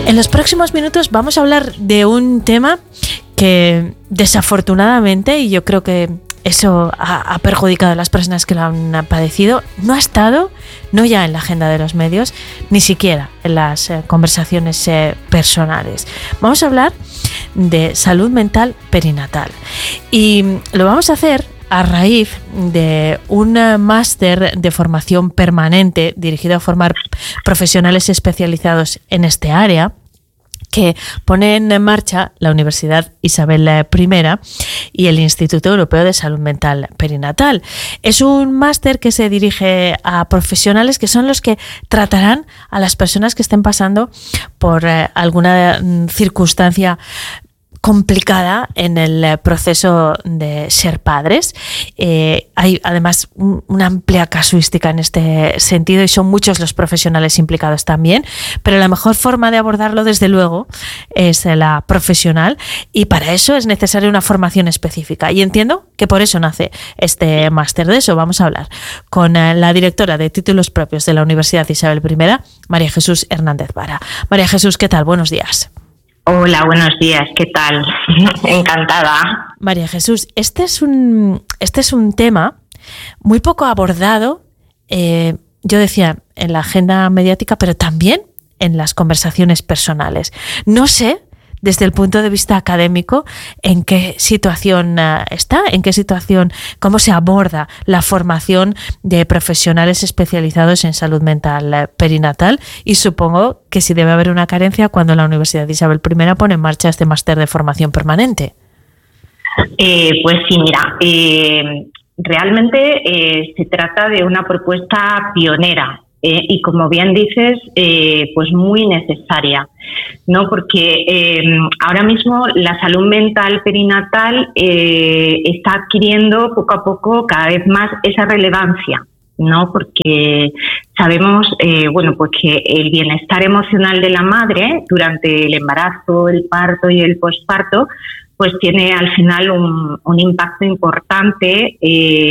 En los próximos minutos vamos a hablar de un tema que desafortunadamente, y yo creo que eso ha perjudicado a las personas que lo han padecido, no ha estado, no ya en la agenda de los medios, ni siquiera en las conversaciones personales. Vamos a hablar de salud mental perinatal y lo vamos a hacer a raíz de un máster de formación permanente dirigido a formar profesionales especializados en este área que pone en marcha la Universidad Isabel I y el Instituto Europeo de Salud Mental Perinatal. Es un máster que se dirige a profesionales que son los que tratarán a las personas que estén pasando por alguna circunstancia complicada en el proceso de ser padres. Hay además una amplia casuística en este sentido y son muchos los profesionales implicados también, pero la mejor forma de abordarlo desde luego es la profesional y para eso es necesaria una formación específica y entiendo que por eso nace este máster. De eso vamos a hablar con la directora de títulos propios de la Universidad Isabel I, María Jesús Hernández Vara. María Jesús, ¿qué tal? Buenos días. Hola, buenos días, ¿qué tal? Encantada. María Jesús, este es un tema muy poco abordado, yo decía, en la agenda mediática, pero también en las conversaciones personales. No sé, desde el punto de vista académico, en qué situación está, cómo se aborda la formación de profesionales especializados en salud mental perinatal y supongo que sí debe haber una carencia cuando la Universidad de Isabel I pone en marcha este máster de formación permanente. Pues sí, mira, realmente se trata de una propuesta pionera. Y como bien dices, pues muy necesaria, ¿no? Porque ahora mismo la salud mental perinatal está adquiriendo poco a poco cada vez más esa relevancia, ¿no? Porque sabemos, pues que el bienestar emocional de la madre durante el embarazo, el parto y el posparto, pues tiene al final un impacto importante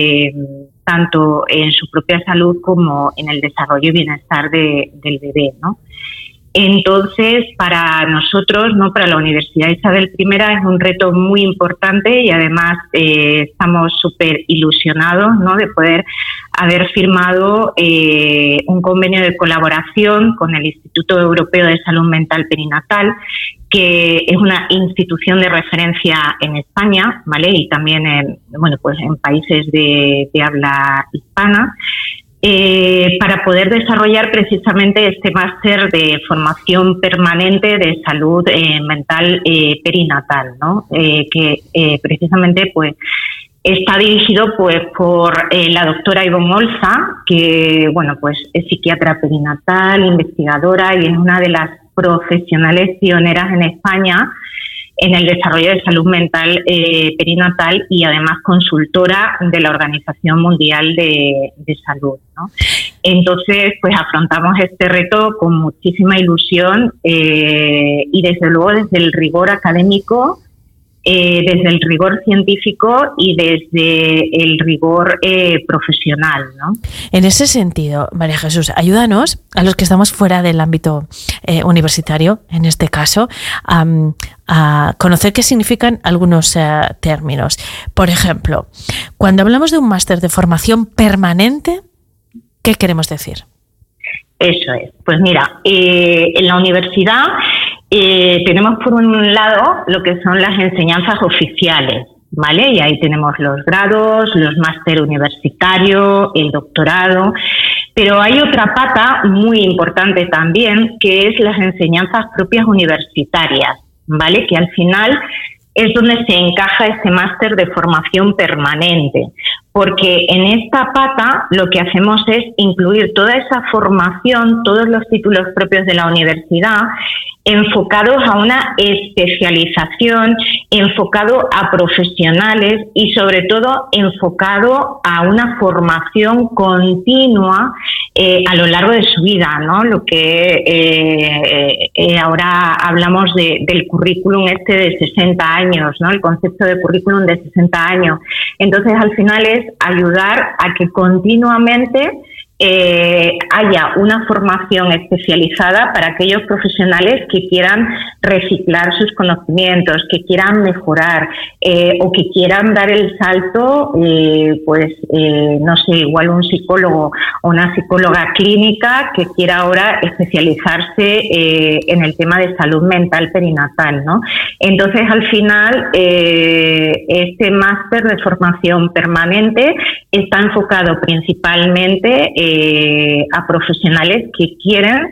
tanto en su propia salud como en el desarrollo y bienestar del bebé, ¿no? Entonces, para nosotros, ¿no? Para la Universidad Isabel I es un reto muy importante y además estamos súper ilusionados, ¿no? De poder haber firmado un convenio de colaboración con el Instituto Europeo de Salud Mental Perinatal, que es una institución de referencia en España, ¿vale? Y también en países de habla hispana, para poder desarrollar precisamente este máster de formación permanente de salud mental perinatal, ¿no? Que precisamente pues está dirigido pues por la doctora Ivonne Olza, que es psiquiatra perinatal, investigadora y es una de las profesionales pioneras en España en el desarrollo de salud mental perinatal y además consultora de la Organización Mundial de Salud, ¿no? Entonces, pues afrontamos este reto con muchísima ilusión y desde luego desde el rigor académico, desde el rigor científico y desde el rigor profesional, ¿no? En ese sentido, María Jesús, ayúdanos a los que estamos fuera del ámbito universitario, en este caso, a conocer qué significan algunos términos. Por ejemplo, cuando hablamos de un máster de formación permanente, ¿qué queremos decir? Eso es. Pues mira, en la universidad tenemos por un lado lo que son las enseñanzas oficiales, ¿vale? Y ahí tenemos los grados, los máster universitarios, el doctorado, pero hay otra pata muy importante también que es las enseñanzas propias universitarias, ¿vale? Que al final es donde se encaja este máster de formación permanente, porque en esta pata lo que hacemos es incluir toda esa formación, todos los títulos propios de la universidad, enfocados a una especialización, enfocado a profesionales y sobre todo enfocado a una formación continua a lo largo de su vida, ¿no? Lo que ahora hablamos del currículum de 60 años, ¿no? El concepto de currículum de 60 años. Entonces, al final es ayudar a que continuamente haya una formación especializada para aquellos profesionales que quieran reciclar sus conocimientos, que quieran mejorar o que quieran dar el salto, no sé, igual un psicólogo o una psicóloga clínica que quiera ahora especializarse en el tema de salud mental perinatal, ¿no? Entonces, al final, este máster de formación permanente está enfocado principalmente a profesionales que quieren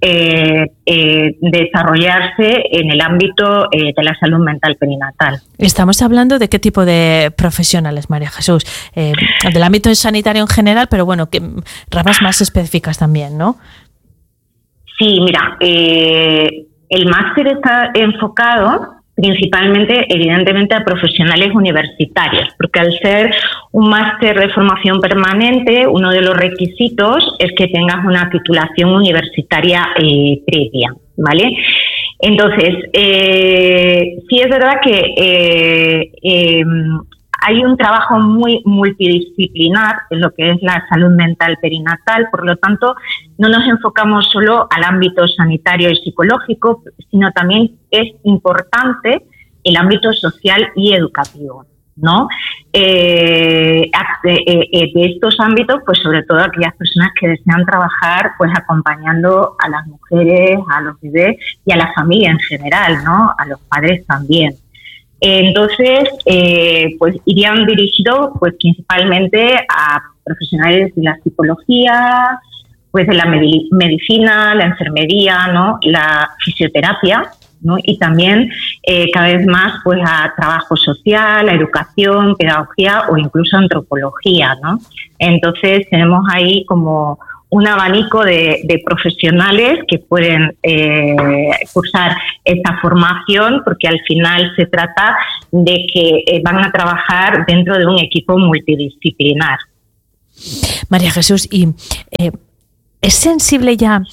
desarrollarse en el ámbito de la salud mental perinatal. Estamos hablando de qué tipo de profesionales, María Jesús, del ámbito sanitario en general, pero bueno, que ramas más específicas también, ¿no? Sí, mira, el máster está enfocado principalmente, evidentemente, a profesionales universitarios, porque al ser un máster de formación permanente, uno de los requisitos es que tengas una titulación universitaria previa, ¿vale? Entonces, sí es verdad que hay un trabajo muy multidisciplinar en lo que es la salud mental perinatal, por lo tanto, no nos enfocamos solo al ámbito sanitario y psicológico, sino también es importante el ámbito social y educativo, ¿no? De estos ámbitos, pues sobre todo aquellas personas que desean trabajar pues acompañando a las mujeres, a los bebés y a la familia en general, ¿no? A los padres también. Entonces, pues irían dirigidos pues principalmente a profesionales de la psicología, pues de la medicina, la enfermería, ¿no? La fisioterapia, ¿no? Y también cada vez más pues a trabajo social, a educación, pedagogía o incluso antropología, ¿no? Entonces tenemos ahí como un abanico de profesionales que pueden cursar esta formación, porque al final se trata de que van a trabajar dentro de un equipo multidisciplinar. María Jesús, ¿y es sensible ya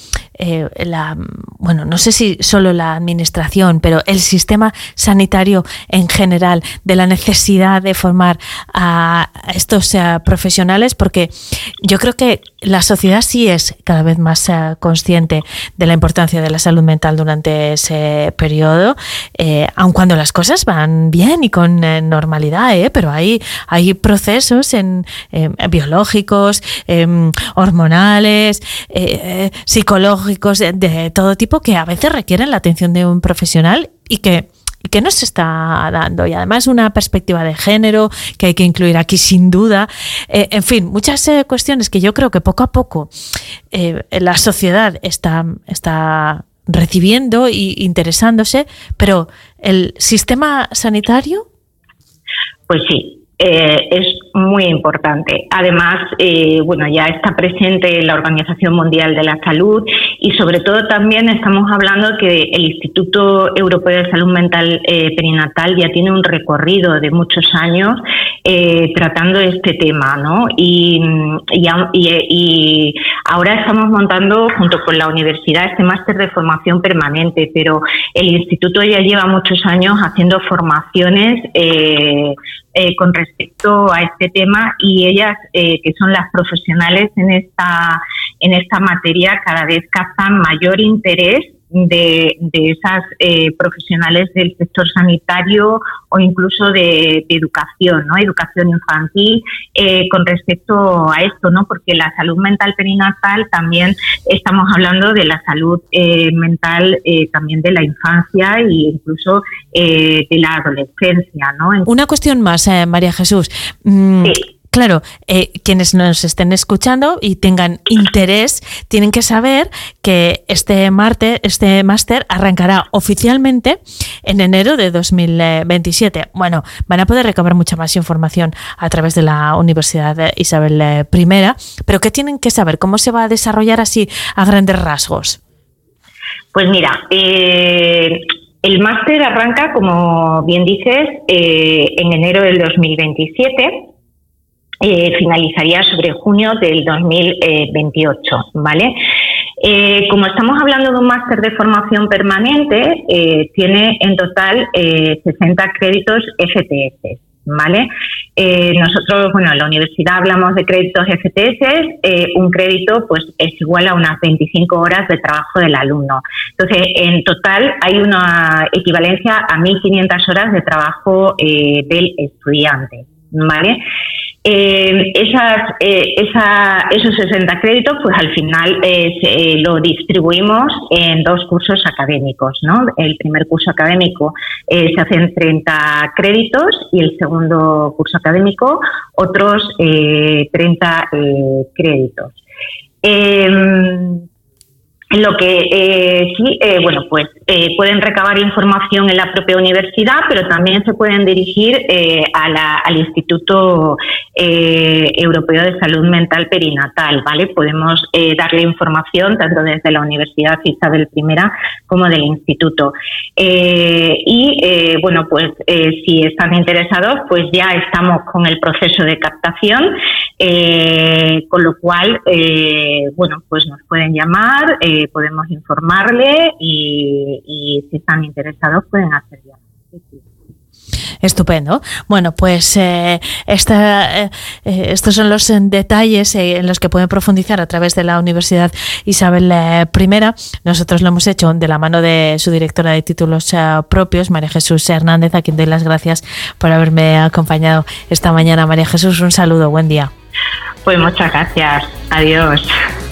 no sé si solo la administración, pero el sistema sanitario en general, de la necesidad de formar a estos profesionales? Porque yo creo que la sociedad sí es cada vez más consciente de la importancia de la salud mental durante ese periodo, aun cuando las cosas van bien y con normalidad, pero hay procesos biológicos, hormonales, psicológicos, de todo tipo, que a veces requieren la atención de un profesional y que no se está dando, y además una perspectiva de género que hay que incluir aquí sin duda, en fin, muchas cuestiones que yo creo que poco a poco la sociedad está recibiendo e interesándose, pero el sistema sanitario, pues sí, es muy importante. Además, ya está presente la Organización Mundial de la Salud, y sobre todo también estamos hablando que el Instituto Europeo de Salud Mental Perinatal ya tiene un recorrido de muchos años tratando este tema, ¿no? Y ahora estamos montando junto con la universidad este máster de formación permanente, pero el instituto ya lleva muchos años haciendo formaciones con respecto a este tema, y ellas, que son las profesionales en esta materia, cada vez captan mayor interés de esas profesionales del sector sanitario o incluso de educación, ¿no? Educación infantil, con respecto a esto, ¿no? Porque la salud mental perinatal también estamos hablando de la salud mental también de la infancia e incluso de la adolescencia, ¿no? Una cuestión más, María Jesús. Sí. Claro, quienes nos estén escuchando y tengan interés tienen que saber que este máster arrancará oficialmente en enero de 2027. Bueno, van a poder recabar mucha más información a través de la Universidad Isabel I, pero ¿qué tienen que saber? ¿Cómo se va a desarrollar así a grandes rasgos? Pues mira, el máster arranca, como bien dices, en enero del 2027. Finalizaría sobre junio del 2028, ¿vale? Como estamos hablando de un máster de formación permanente, tiene en total 60 créditos FTS, ¿vale? Nosotros, en la universidad hablamos de créditos FTS. Un crédito pues es igual a unas 25 horas de trabajo del alumno. Entonces, en total hay una equivalencia a 1.500 horas de trabajo del estudiante, ¿vale? Esos 60 créditos, pues al final lo distribuimos en 2 cursos académicos, ¿no? El primer curso académico se hacen 30 créditos y el segundo curso académico otros 30 créditos. Lo que pueden recabar información en la propia universidad, pero también se pueden dirigir al Instituto Europeo de Salud Mental Perinatal, ¿vale? Podemos darle información tanto desde la Universidad Isabel I como del Instituto. Si están interesados, pues ya estamos con el proceso de captación, con lo cual, pues nos pueden llamar, podemos informarle y si están interesados pueden hacer llamadas. Sí. Estupendo. Bueno, pues estos son los detalles en los que pueden profundizar a través de la Universidad Isabel I. Nosotros lo hemos hecho de la mano de su directora de títulos propios, María Jesús Hernández, a quien doy las gracias por haberme acompañado esta mañana. María Jesús, un saludo, buen día. Pues muchas gracias. Adiós.